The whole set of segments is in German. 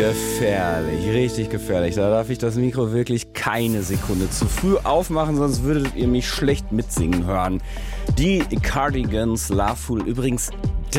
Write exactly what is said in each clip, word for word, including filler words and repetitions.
Gefährlich, richtig gefährlich. Da darf ich das Mikro wirklich keine Sekunde zu früh aufmachen, sonst würdet ihr mich schlecht mitsingen hören. Die Cardigans, Loveful, übrigens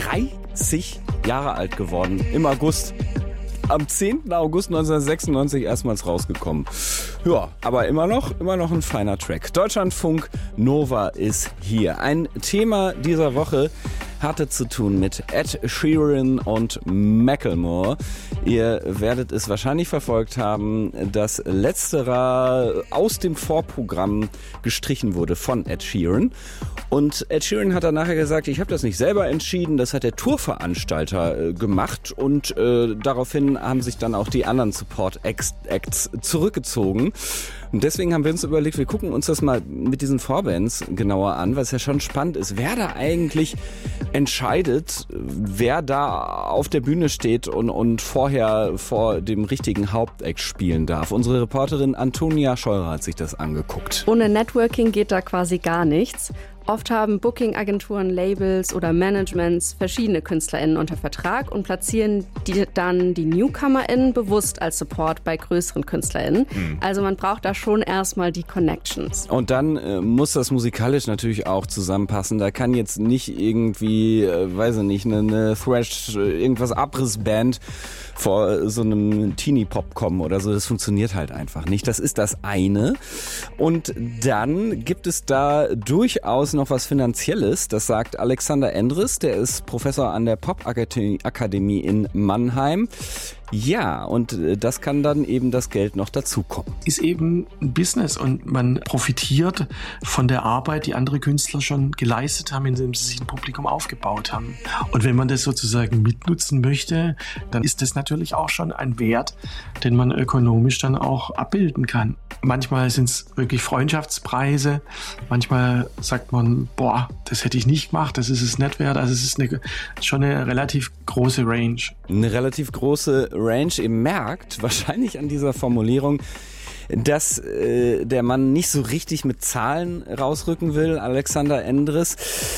dreißig Jahre alt geworden im August. Am zehnten August neunzehnhundertsechsundneunzig erstmals rausgekommen. Ja, aber immer noch, immer noch ein feiner Track. Deutschlandfunk Nova ist hier. Ein Thema dieser Woche hatte zu tun mit Ed Sheeran und Macklemore. Ihr werdet es wahrscheinlich verfolgt haben, dass letzterer aus dem Vorprogramm gestrichen wurde von Ed Sheeran. Und Ed Sheeran hat dann nachher gesagt, ich habe das nicht selber entschieden, das hat der Tourveranstalter äh, gemacht. Und äh, daraufhin haben sich dann auch die anderen Support-Acts zurückgezogen. Und deswegen haben wir uns überlegt, wir gucken uns das mal mit diesen Vorbands genauer an, weil es ja schon spannend ist, wer da eigentlich entscheidet, wer da auf der Bühne steht und, und vorher vor dem richtigen Hauptact spielen darf. Unsere Reporterin Antonia Scheurer hat sich das angeguckt. Ohne Networking geht da quasi gar nichts. Oft haben Booking-Agenturen, Labels oder Managements verschiedene KünstlerInnen unter Vertrag und platzieren die dann die NewcomerInnen bewusst als Support bei größeren KünstlerInnen. Mhm. Also man braucht da schon erstmal die Connections. Und dann äh, muss das musikalisch natürlich auch zusammenpassen. Da kann jetzt nicht irgendwie, äh, weiß ich nicht, eine, eine Thrash, irgendwas Abrissband vor so einem Teenie-Pop kommen oder so. Das funktioniert halt einfach nicht. Das ist das eine. Und dann gibt es da durchaus noch was Finanzielles. Das sagt Alexander Endres, der ist Professor an der Popakademie in Mannheim. Ja, und das kann dann eben das Geld noch dazukommen. Ist eben ein Business und man profitiert von der Arbeit, die andere Künstler schon geleistet haben, indem sie sich ein Publikum aufgebaut haben. Und wenn man das sozusagen mitnutzen möchte, dann ist das natürlich auch schon ein Wert, den man ökonomisch dann auch abbilden kann. Manchmal sind es wirklich Freundschaftspreise, manchmal sagt man, boah, das hätte ich nicht gemacht, das ist es nicht wert. Also es ist eine, schon eine relativ große Range. Eine relativ große Range. Ihr merkt wahrscheinlich an dieser Formulierung, dass äh, der Mann nicht so richtig mit Zahlen rausrücken will. Alexander Endres,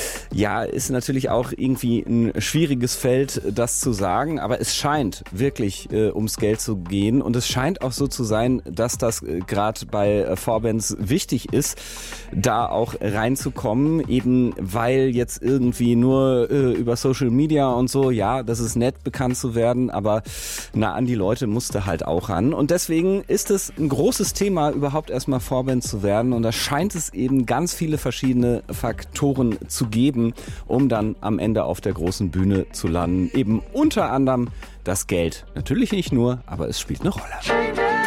ja, ist natürlich auch irgendwie ein schwieriges Feld, das zu sagen, aber es scheint wirklich äh, ums Geld zu gehen und es scheint auch so zu sein, dass das äh, gerade bei äh, Vorbands wichtig ist, da auch reinzukommen, eben weil jetzt irgendwie nur äh, über Social Media und so, ja, das ist nett, bekannt zu werden, aber na, an die Leute musste halt auch ran und deswegen ist es ein großes Thema, überhaupt erstmal Vorband zu werden und da scheint es eben ganz viele verschiedene Faktoren zu geben, um dann am Ende auf der großen Bühne zu landen. Eben unter anderem das Geld. Natürlich nicht nur, aber es spielt eine Rolle.